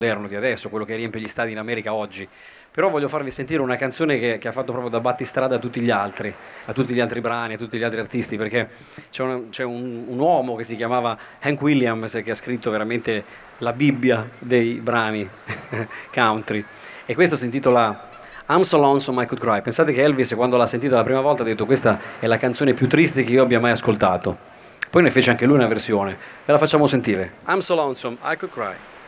moderno di adesso, quello che riempie gli stadi in America oggi. Però voglio farvi sentire una canzone che ha fatto proprio da battistrada a tutti gli altri brani, a tutti gli altri artisti, perché c'è un uomo che si chiamava Hank Williams che ha scritto veramente la Bibbia dei brani country. E questo si intitola I'm So Lonesome I Could Cry. Pensate che Elvis, quando l'ha sentita la prima volta, ha detto questa è la canzone più triste che io abbia mai ascoltato. Poi ne fece anche lui una versione. Ve la facciamo sentire. I'm So Lonesome I Could Cry.